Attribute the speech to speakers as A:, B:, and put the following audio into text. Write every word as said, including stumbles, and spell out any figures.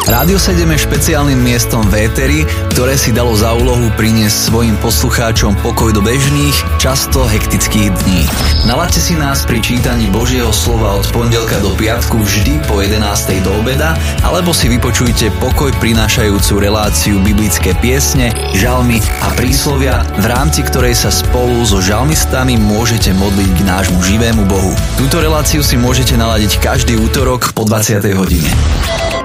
A: Rádio sedem je špeciálnym miestom v éteri, ktoré si dalo za úlohu priniesť svojim poslucháčom pokoj do bežných, často hektických dní. Nalaďte si nás pri čítaní Božieho slova od pondelka do piatku vždy po jedenástej do obeda, alebo si vypočujte pokoj prinášajúcu reláciu biblické piesne, žalmy a príslovia, v rámci ktorej sa spolu so žalmistami môžete modliť k nášmu živému Bohu. Túto reláciu si môžete naladiť každý útorok po dvadsiatej hodine.